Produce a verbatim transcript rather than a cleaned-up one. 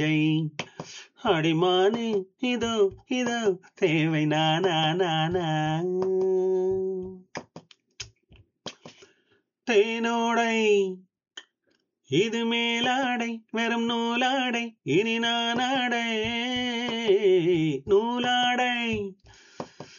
அடிமானே இதோ இதோ தேவை நானா நானா தேனோடை இது மேலாடை வெறும் நூலாடை இனி நானாடை நூலாடை